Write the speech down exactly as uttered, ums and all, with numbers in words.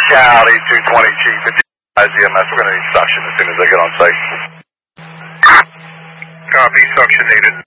Cali two twenty Chief, I Z M S, we're going to need suction as soon as I get on site. Copy, suction needed.